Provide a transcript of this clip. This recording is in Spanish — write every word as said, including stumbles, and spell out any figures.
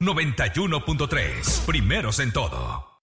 noventa y uno punto tres. Primeros en todo.